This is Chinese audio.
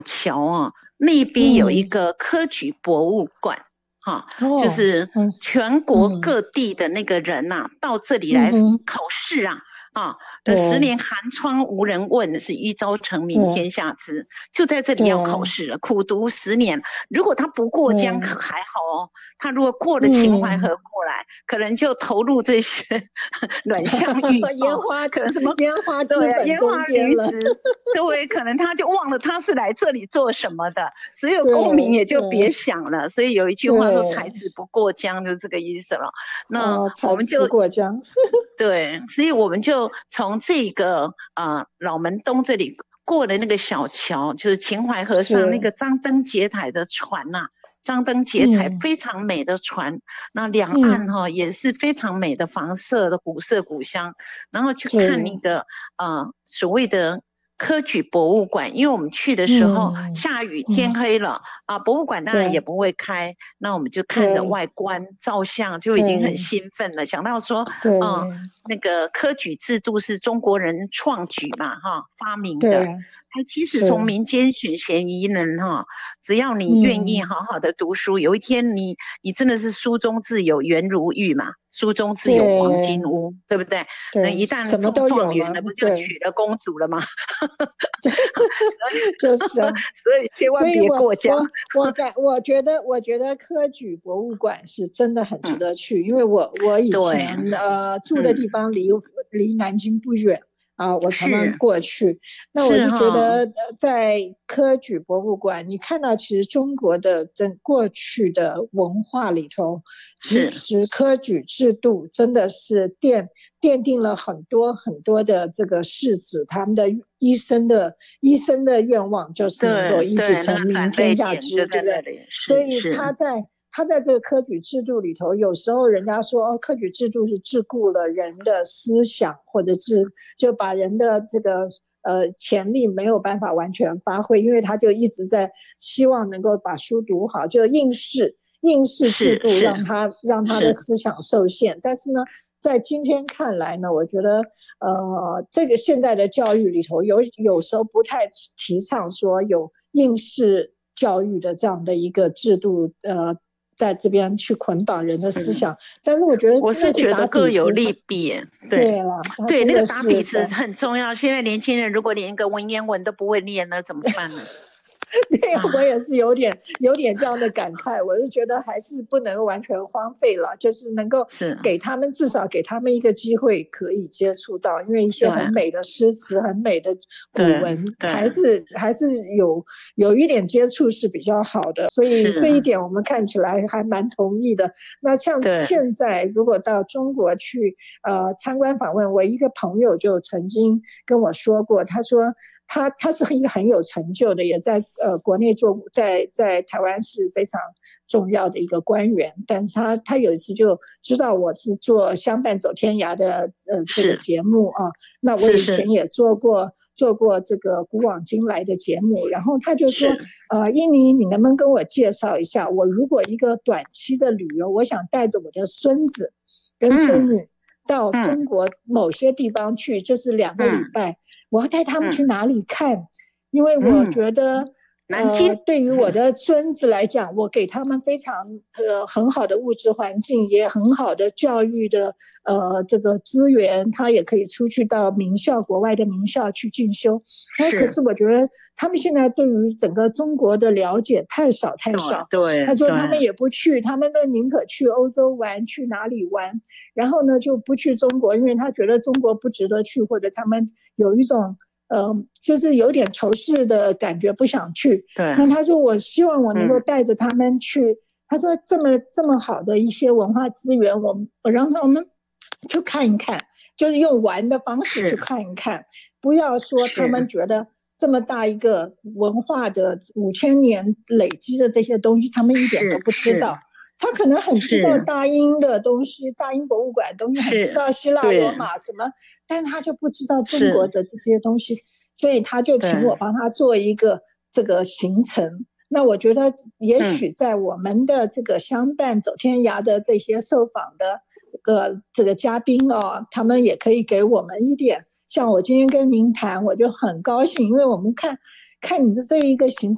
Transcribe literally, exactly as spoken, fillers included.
桥啊，那边有一嗯， 个科举博物馆。哈，就哦， 是嗯全国嗯各地的那个人呐、啊，到这里来嗯哼， 考试啊。啊，呃，十对年寒窗无人问，是一朝成名对天下知。就在这里要考对试了，苦读十年。如果他不过江对， 可还好哦，他如果过了秦淮河嗯， 过来，可能就投入这些阮相玉烟哦， 花可能什么烟花资对啊， 本中烟花间了， 女子，对，可能他就忘了他是来这里做什么的，所有功名对也就别对想了。所以有一句话说“才对， 子不过江”，就这个意思了。那哦， 我们就才子不过江， 对，所以我们就从这个啊、呃老门东这里过了那个小桥，就是秦淮河上那是， 个张灯结彩的船呐、啊，张灯结彩嗯非常美的船，那两岸嗯， 哈、哦、也是非常美的房舍的古色古香，然后去看那是， 个啊、呃、所谓的科举博物馆，因为我们去的时候嗯下雨天嗯， 黑了啊，博物馆当然也对不会开，那我们就看着对外观照相就已经很对兴奋了，想到说嗯。 对那个科举制度是中国人创举嘛，哈，发明的。 对， 哎，其实从是， 民间选贤与能，哈，只要你愿意嗯， 好好的读书，有一天你你真的是书中自有颜如玉嘛，书中自有黄金对屋，对不对？那对， 一旦什么中都有了， 状元了，不就对， 娶了公主了吗？所以就是啊。 所以千万所以我别过江。 我我感我觉得我觉得科举博物馆是真的很值嗯， 得去，因为我我以对， 前呃住的嗯， 地方离离南京不远啊，我常常是过去。那我就觉是哈， 得在科举博物馆，你看到其实中国的整过去的文化里头，其是实科举制度真的是奠奠定了很多很多的这个士子他们的一生的一生的愿望，就是能够一举对对，那个成名转泪天下知， 点就对不对？ 在那里， 所以是是， 他在他在这个科举制度里头，有时候人家说哦，科举制度是桎梏了人的思想，或者是就把人的这个呃潜力没有办法完全发挥，因为他就一直在希望能够把书读好，就应试应试制度是是让他让他的是， 思想受限。但是呢，在今天看来呢，我觉得呃，这个现在的教育里头有有时候不太提倡说有应试教育的这样的一个制度，呃，在这边去捆绑人的思嗯， 想。但是我觉得我是觉得那是打各有底子，他利弊，对对了，他对，那个真的打底子是在很重要。现在年轻人如果连一个文言文都不会念，那怎么办呢？ 对呀，我啊， 也是有点有点这样的感慨，我就觉得还是不能完全荒废了，就是能够是， 给他们至少给他们一个机会可以接触到，因为一些很对美的诗词、很美的古对文，还对， 是还是有有一点接触是比较好的，所以这一是， 点我们看起来还蛮同意的。那像对， 现在如果到中国去呃参观访问，我一个朋友就曾经跟我说过，他说。他他是一个很有成就的，也在呃国内做，在在台湾是非常重要的一个官员。但是他他有一次就知道我是做相伴走天涯的呃这个是节目啊，那我以前是是也做过做过这个古往今来的节目，然后他就说， 是， 呃，印尼，你能不能跟我介绍一下，我如果一个短期的旅游，我想带着我的孙子跟孙嗯女。到嗯中国某些地方去，就是两个礼嗯拜，我要带他们去嗯哪里看？因为我嗯， 觉得，呃， 南京， 对于我的孙子来讲，我给他们非常呃很好的物质环境，也很好的教育的呃这个资源，他也可以出去到名校、国外的名校去进修。那可是， 是我觉得他们现在对于整个中国的了解太少太对少。他对对， 说他们也不去，他们都宁可去欧洲玩，去哪里玩，然后呢就不去中国，因为他觉得中国不值得去，或者他们有一种呃，就是有点仇视的感觉，不想去。 对， 那他说，我希望我能够嗯带着他们去。他说，这么这么好的一些文化资源，我我让他们去看一看，就是用玩的方式去是看一看，不要说他们是， 觉得这么大一个文化的五千年累积的这些东西，他们一点都是不知道。 是他可能很知道是大英的东西，大英博物馆的东西，很知是， 道希腊罗对马什么，但他就不知道中国是， 的这些东西，所以他就请对， 我帮他做一个这个行程。那我觉得，也嗯。 许在我们的这个相伴走天涯的这些受访的个这个嘉宾哦，他们也可以给我们一点。像我今天跟您谈，我就很高兴，因为我们看看你的这一个行程。